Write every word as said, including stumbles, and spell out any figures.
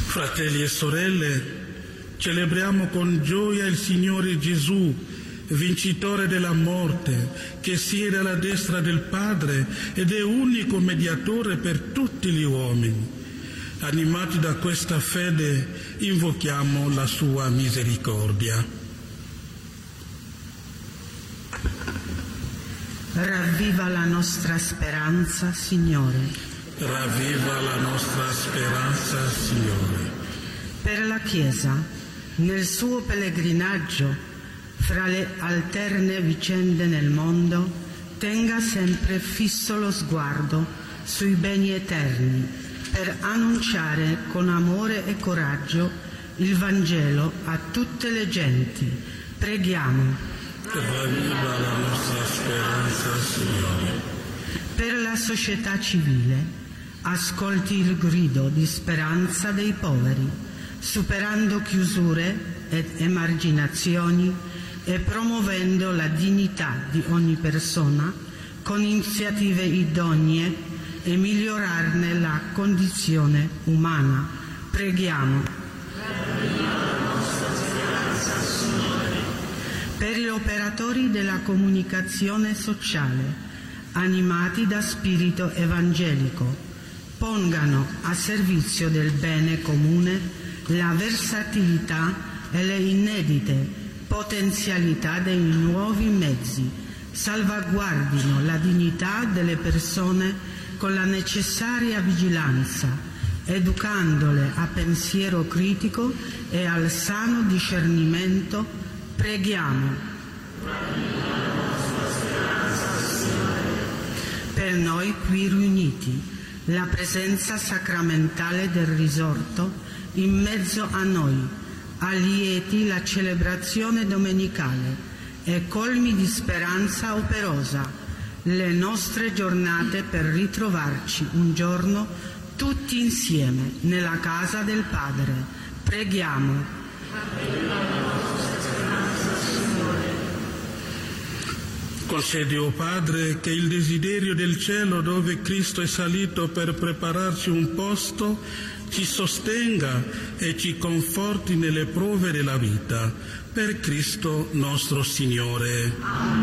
Fratelli e sorelle, celebriamo con gioia il Signore Gesù, vincitore della morte, che siede alla destra del Padre ed è unico mediatore per tutti gli uomini. Animati da questa fede, invochiamo la sua misericordia. Ravviva la nostra speranza, Signore. Ravviva la nostra speranza, Signore. Per la Chiesa, nel suo pellegrinaggio fra le alterne vicende nel mondo, tenga sempre fisso lo sguardo sui beni eterni per annunciare con amore e coraggio il Vangelo a tutte le genti. Preghiamo. Ravviva la nostra speranza, Signore. Per la società civile, ascolti il grido di speranza dei poveri, superando chiusure ed emarginazioni e promuovendo la dignità di ogni persona con iniziative idonee e migliorarne la condizione umana. Preghiamo. Per gli operatori della comunicazione sociale, animati da spirito evangelico, pongano a servizio del bene comune la versatilità e le inedite potenzialità dei nuovi mezzi, salvaguardino la dignità delle persone con la necessaria vigilanza, educandole a pensiero critico e al sano discernimento. Preghiamo. Per noi qui riuniti, la presenza sacramentale del risorto in mezzo a noi, allieti la celebrazione domenicale e colmi di speranza operosa, le nostre giornate per ritrovarci un giorno tutti insieme nella casa del Padre. Preghiamo. Concedi, o Padre, che il desiderio del cielo dove Cristo è salito per prepararci un posto ci sostenga e ci conforti nelle prove della vita. Per Cristo nostro Signore.